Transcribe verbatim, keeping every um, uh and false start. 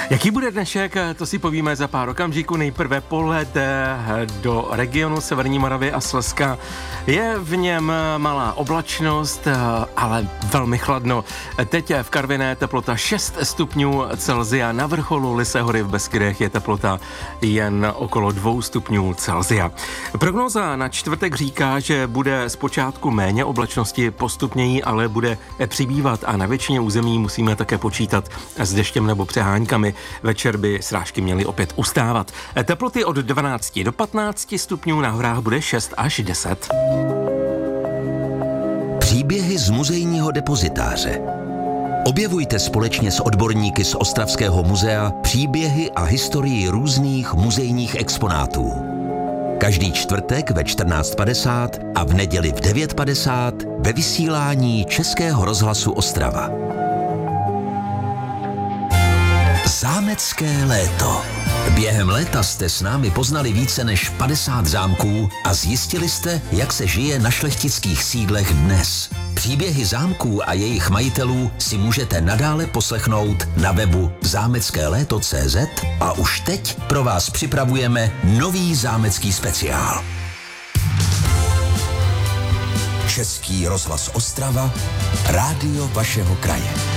Jaký bude dnešek, to si povíme za pár okamžiků. Nejprve pohled do regionu Severní Moravy a Slezska. Je v něm malá oblačnost, ale velmi chladno. Teď v Karviné teplota šest stupňů Celsia, na vrcholu Lysé hory v Beskydech je teplota jen okolo dvou stupňů Celsia. Prognóza na čtvrtek říká, že bude zpočátku méně oblačnosti, postupněji ale bude přibývat a na většině území musíme také počítat s deštěm nebo přeháňkami. Večer by srážky měly opět ustávat. Teploty od dvanácti do patnácti stupňů, na horách bude šest až deset. Příběhy z muzejního depozitáře. Objevujte společně s odborníky z Ostravského muzea příběhy a historii různých muzejních exponátů. Každý čtvrtek ve čtrnáct padesát a v neděli v devět padesát ve vysílání Českého rozhlasu Ostrava. Zámecké léto. Během léta jste s námi poznali více než padesát zámků a zjistili jste, jak se žije na šlechtických sídlech dnes. Příběhy zámků a jejich majitelů si můžete nadále poslechnout na webu zámecké léto tečka cé zet a už teď pro vás připravujeme nový zámecký speciál. Český rozhlas Ostrava, rádio vašeho kraje.